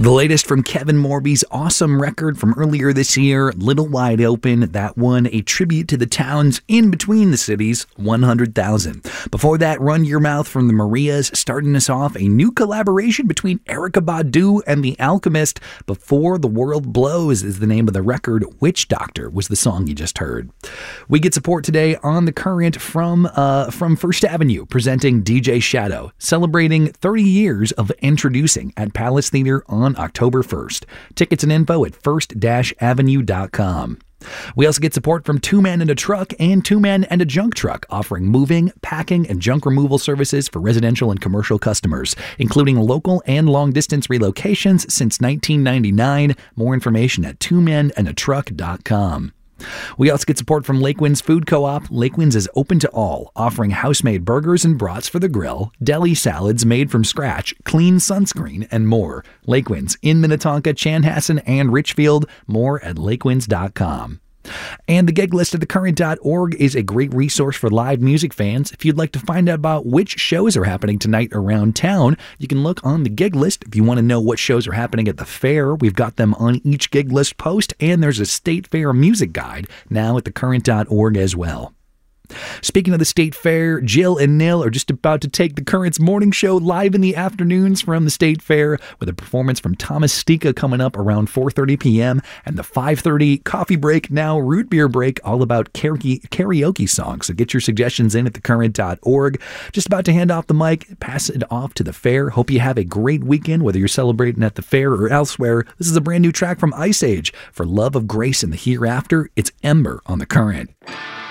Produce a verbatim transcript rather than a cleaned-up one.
The latest from Kevin Morby's awesome record from earlier this year, Little Wide Open. That one, a tribute to the towns in between the cities, one hundred thousand. Before that, Run Your Mouth from the Marias, starting us off, a new collaboration between Erykah Badu and The Alchemist. Before the World Blows is the name of the record. Witch Doctor was the song you just heard. We get support today on The Current from, uh, from First Avenue, presenting D J Shadow, celebrating thirty years of introducing at Palace Theater on October first. Tickets and info at first avenue dot com. We also get support from Two Men and a Truck and Two Men and a Junk Truck, offering moving, packing, and junk removal services for residential and commercial customers, including local and long-distance relocations since nineteen ninety-nine. More information at two men and a truck dot com. We also get support from Lake Winds Food Co-op. Lake Winds is open to all, offering house-made burgers and brats for the grill, deli salads made from scratch, clean sunscreen, and more. Lake Winds in Minnetonka, Chanhassen, and Richfield. More at lake winds dot com. And the gig list at the current dot org is a great resource for live music fans. If you'd like to find out about which shows are happening tonight around town, you can look on the gig list. If you want to know what shows are happening at the fair, we've got them on each gig list post, and there's a state fair music guide now at the current dot org as well. Speaking of the State Fair, Jill and Nil are just about to take the Current's morning show live in the afternoons from the State Fair, with a performance from Thomas Stika coming up around four thirty p.m. and the five thirty coffee break, now root beer break, all about karaoke, karaoke songs. So get your suggestions in at the current dot org. Just about to hand off the mic, pass it off to the fair. Hope you have a great weekend, whether you're celebrating at the fair or elsewhere. This is a brand new track from Ice Age for Love of Grace and the Hereafter. It's Ember on the Current.